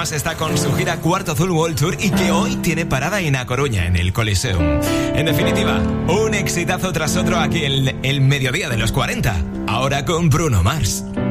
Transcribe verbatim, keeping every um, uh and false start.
Mars está con su gira Cuarto Azul World Tour y que hoy tiene parada en A Coruña, en el Coliseum. En definitiva, un exitazo tras otro aquí en el mediodía de los cuarenta. Ahora con Bruno Mars.